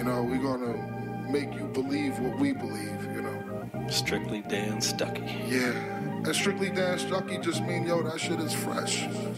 we're gonna make you believe what we believe, Strictly Dan Stuckey. Yeah. And Strictly Dan Stuckey just mean, that shit is fresh.